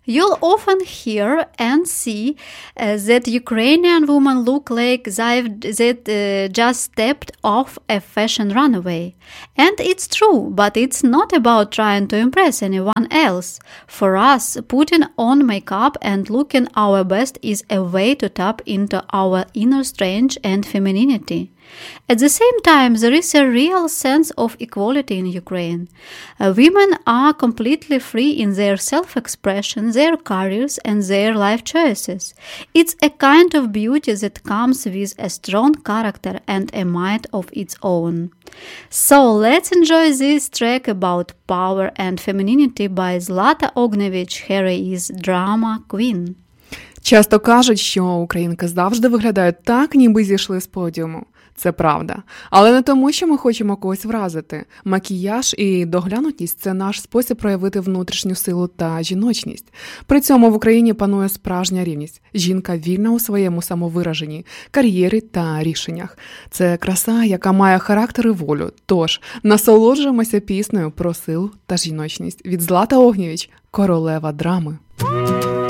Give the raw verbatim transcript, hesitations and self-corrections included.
You'll often hear and see uh, that Ukrainian women look like they've that, uh, just stepped off a fashion runway. And it's true, but it's not about trying to impress anyone else. For us, putting on makeup and looking our best is a way to tap into our inner strength and femininity. At the same time, there is a real sense of equality in Ukraine. Uh, women are completely free in their self-expression, their careers, and their life choices. It's a kind of beauty that comes with a strong character and a mind of its own. So let's enjoy this track about power and femininity by Zlata Ognjevich, Heroes Drama Queen. Часто кажуть, що українки завжди виглядають так, ніби зійшли з подіуму. Це правда. Але не тому, що ми хочемо когось вразити. Макіяж і доглянутість – це наш спосіб проявити внутрішню силу та жіночність. При цьому в Україні панує справжня рівність. Жінка вільна у своєму самовираженні, кар'єрі та рішеннях. Це краса, яка має характер і волю. Тож, насолоджуємося піснею про силу та жіночність. Від Злата Огнєвіч «Королева драми».